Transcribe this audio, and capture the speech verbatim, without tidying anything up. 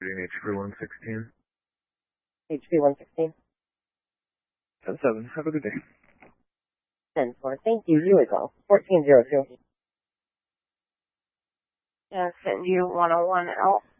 H P one sixteen. H P one sixteen. ten seven. Have a good day. ten four. Thank you. You as well. fourteen zero two. Yeah, send you one oh one L.